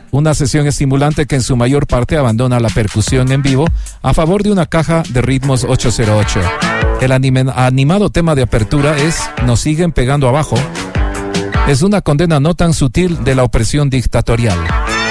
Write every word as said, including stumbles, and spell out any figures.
Una sesión estimulante que en su mayor parte abandona la percusión en vivo a favor de una caja de ritmos ocho cero ocho. El anime, animado tema de apertura es Nos siguen pegando abajo. Es una condena no tan sutil de la opresión dictatorial.